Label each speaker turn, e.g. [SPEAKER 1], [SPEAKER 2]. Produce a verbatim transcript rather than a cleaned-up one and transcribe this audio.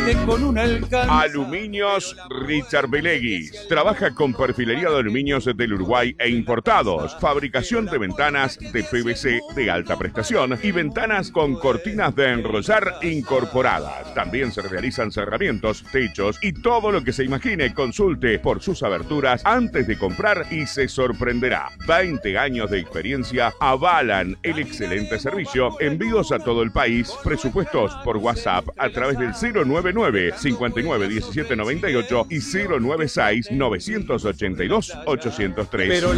[SPEAKER 1] viste con un alcance.
[SPEAKER 2] Aluminios Richard Beleguis. Trabaja con perfilería de aluminios del Uruguay e importados. Fabricación de ventanas de P V C de alta prestación y ventanas con cortinas de enrollar incorporadas. También se realizan cerramientos, techos y todo lo que se imagine. Consulte por sus aberturas antes de comprar y se sorprenderá. veinte años de experiencia avalan el excelente servicio. Envíos a todo el país. Presupuestos por WhatsApp a través del cero nueve nueve, cincuenta y nueve, diecisiete noventa y ocho y cero nueve seis, novecientos ochenta y dos, ochocientos tres.
[SPEAKER 1] Pero